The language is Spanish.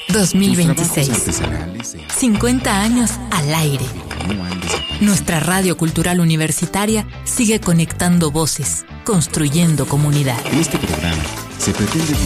2026. 50 años al aire. Nuestra radio cultural universitaria sigue conectando voces, construyendo comunidad. En este programa se pretende